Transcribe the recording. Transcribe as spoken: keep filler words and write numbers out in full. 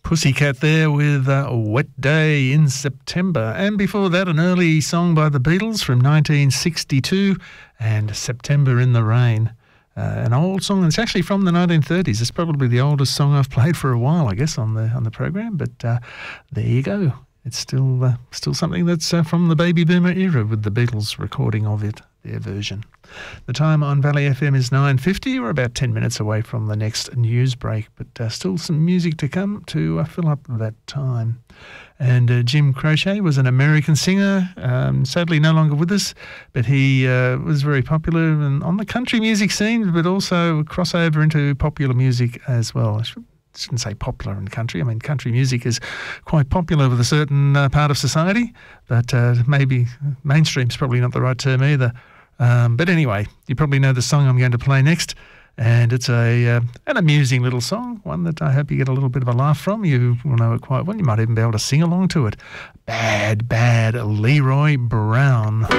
Pussycat there with uh, a Wet Day in September. And before that, an early song by the Beatles from nineteen sixty-two and September in the Rain. Uh, an old song, and it's actually from the nineteen thirties. It's probably the oldest song I've played for a while, I guess, on the on the program. But uh, there you go. It's still uh, still something that's uh, from the baby boomer era with the Beatles recording of it, their version. The time on Valley F M is nine fifty. We're about ten minutes away from the next news break, but uh, still some music to come to uh, fill up that time. And uh, Jim Croce was an American singer, um, sadly no longer with us, but he uh, was very popular and on the country music scene, but also crossover into popular music as well. I should I shouldn't say popular in country. I mean, country music is quite popular with a certain uh, part of society, but uh, maybe mainstream's probably not the right term either. Um, but anyway, you probably know the song I'm going to play next, and it's a uh, an amusing little song, one that I hope you get a little bit of a laugh from. You will know it quite well. You might even be able to sing along to it. Bad, Bad Leroy Brown.